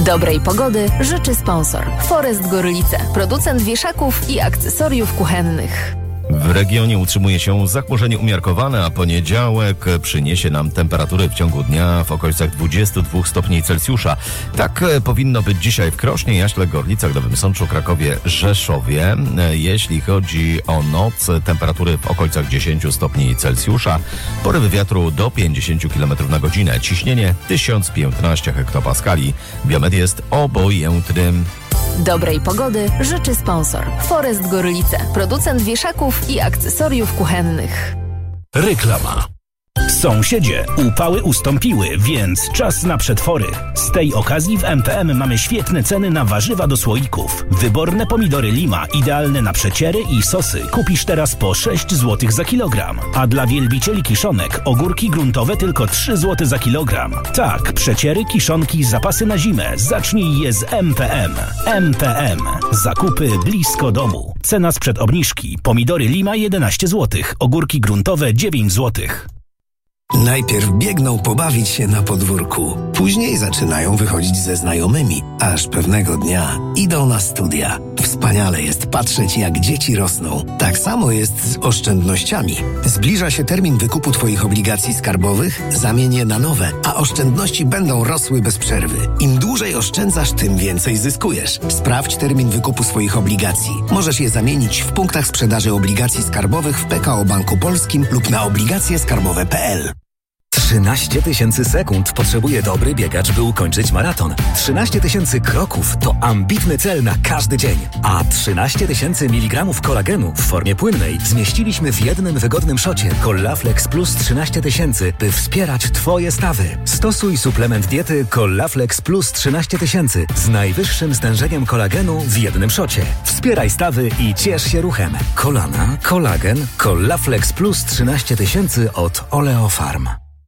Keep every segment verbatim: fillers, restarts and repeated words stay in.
Dobrej pogody życzy sponsor Forest Gorlice, producent wieszaków i akcesoriów kuchennych. W regionie utrzymuje się zachmurzenie umiarkowane, a poniedziałek przyniesie nam temperatury w ciągu dnia w okolicach dwudziestu dwóch stopni Celsjusza. Tak powinno być dzisiaj w Krośnie, Jaśle, Gorlicach, Nowym Sączu, Krakowie, Rzeszowie. Jeśli chodzi o noc, temperatury w okolicach dziesięciu stopni Celsjusza, porywy wiatru do pięćdziesięciu kilometrów na godzinę, ciśnienie tysiąc piętnaście hektopaskali. Biometr jest obojętny. Dobrej pogody życzy sponsor Forest Gorlice, producent wieszaków i akcesoriów kuchennych. Reklama. Sąsiedzie, upały ustąpiły, więc czas na przetwory. Z tej okazji w M P M mamy świetne ceny na warzywa do słoików. Wyborne pomidory Lima, idealne na przeciery i sosy. Kupisz teraz po sześć złotych za kilogram. A dla wielbicieli kiszonek ogórki gruntowe tylko trzy złote za kilogram. Tak, przeciery, kiszonki, zapasy na zimę. Zacznij je z M P M. M P M. Zakupy blisko domu. Cena sprzed obniżki. Pomidory Lima jedenaście złotych. Ogórki gruntowe dziewięć złotych. Najpierw biegną pobawić się na podwórku, później zaczynają wychodzić ze znajomymi, aż pewnego dnia idą na studia. Wspaniale jest patrzeć, jak dzieci rosną. Tak samo jest z oszczędnościami. Zbliża się termin wykupu Twoich obligacji skarbowych, zamień je na nowe, a oszczędności będą rosły bez przerwy. Im dłużej oszczędzasz, tym więcej zyskujesz. Sprawdź termin wykupu swoich obligacji. Możesz je zamienić w punktach sprzedaży obligacji skarbowych w P K O Banku Polskim lub na obligacje skarbowe kropka p l. trzynaście tysięcy sekund potrzebuje dobry biegacz, by ukończyć maraton. trzynaście tysięcy kroków to ambitny cel na każdy dzień. A trzynaście tysięcy miligramów kolagenu w formie płynnej zmieściliśmy w jednym wygodnym szocie Collaflex Plus trzynaście tysięcy, by wspierać Twoje stawy. Stosuj suplement diety Collaflex Plus trzynaście tysięcy z najwyższym stężeniem kolagenu w jednym szocie. Wspieraj stawy i ciesz się ruchem. Kolana, kolagen, Collaflex Plus trzynaście tysięcy od Oleofarm.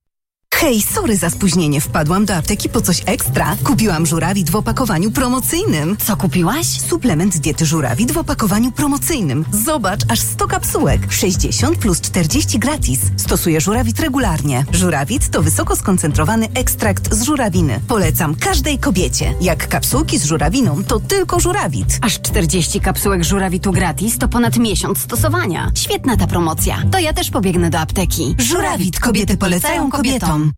Hej, sorry za spóźnienie. Wpadłam do apteki po coś ekstra. Kupiłam żurawit w opakowaniu promocyjnym. Co kupiłaś? Suplement diety żurawit w opakowaniu promocyjnym. Zobacz, aż sto kapsułek. sześćdziesiąt plus czterdzieści gratis. Stosuję żurawit regularnie. Żurawit to wysoko skoncentrowany ekstrakt z żurawiny. Polecam każdej kobiecie. Jak kapsułki z żurawiną, to tylko żurawit. Aż czterdzieści kapsułek żurawitu gratis to ponad miesiąc stosowania. Świetna ta promocja. To ja też pobiegnę do apteki. Żurawit. Kobiety polecają kobietom.